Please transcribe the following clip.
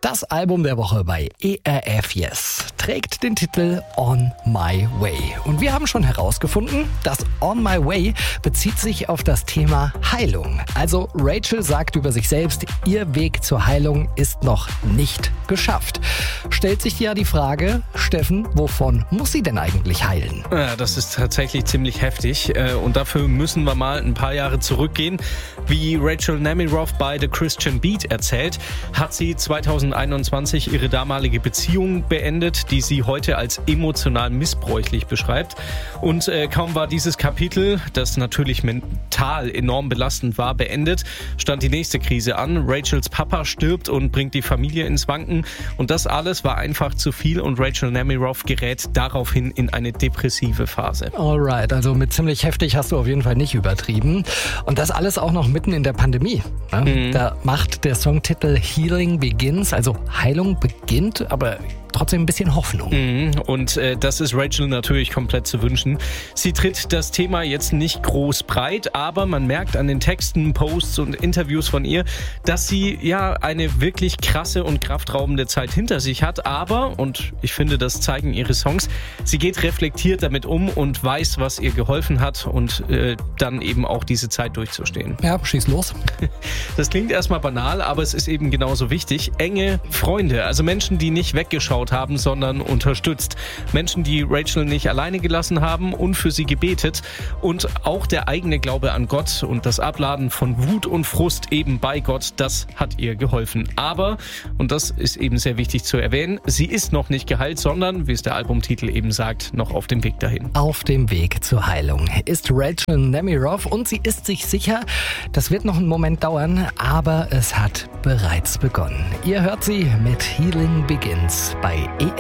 Das Album der Woche bei ERF Yes trägt den Titel On My Way. Und wir haben schon herausgefunden, dass On My Way bezieht sich auf das Thema Heilung. Also Rachel sagt über sich selbst, ihr Weg zur Heilung ist noch nicht geschafft. Stellt sich ja die Frage, Steffen, wovon muss sie denn eigentlich heilen? Ja, das ist tatsächlich ziemlich heftig und dafür müssen wir mal ein paar Jahre zurückgehen. Wie Rachel Nemiroff bei The Christian Beat erzählt, hat sie 2021 ihre damalige Beziehung beendet, die sie heute als emotional missbräuchlich beschreibt. Und kaum war dieses Kapitel, das natürlich mental enorm belastend war, beendet, stand die nächste Krise an. Rachels Papa stirbt und bringt die Familie ins Wanken. Und das alles war einfach zu viel und Rachel Nemiroff gerät daraufhin in eine depressive Phase. Alright, also mit ziemlich heftig hast du auf jeden Fall nicht übertrieben. Und das alles auch noch mitten in der Pandemie. Ne? Da macht der Songtitel Healing Begins, also Heilung beginnt, aber trotzdem ein bisschen Hoffnung. Und das ist Rachel natürlich komplett zu wünschen. Sie tritt das Thema jetzt nicht groß breit, aber man merkt an den Texten, Posts und Interviews von ihr, dass sie ja eine wirklich krasse und kraftraubende Zeit hinter sich hat. Aber, und ich finde, das zeigen ihre Songs, sie geht reflektiert damit um und weiß, was ihr geholfen hat und dann eben auch diese Zeit durchzustehen. Ja, schieß los. Das klingt erstmal banal, aber es ist eben genauso wichtig. Enge Freunde, also Menschen, die nicht weggeschaut haben, sondern unterstützt. Menschen, die Rachel nicht alleine gelassen haben und für sie gebetet. Und auch der eigene Glaube an Gott und das Abladen von Wut und Frust eben bei Gott, das hat ihr geholfen. Aber, und das ist eben sehr wichtig zu erwähnen, sie ist noch nicht geheilt, sondern, wie es der Albumtitel eben sagt, noch auf dem Weg dahin. Auf dem Weg zur Heilung ist Rachel Nemiroff und sie ist sich sicher, das wird noch einen Moment dauern, aber es hat bereits begonnen. Ihr hört sie mit Healing Begins bei ERF